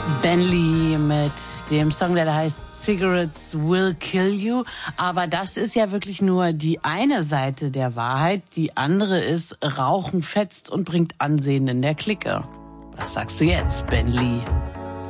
Ben Lee mit dem Song, der da heißt Cigarettes Will Kill You. Aber das ist ja wirklich nur die eine Seite der Wahrheit. Die andere ist, Rauchen fetzt und bringt Ansehen in der Clique. Was sagst du jetzt, Ben Lee?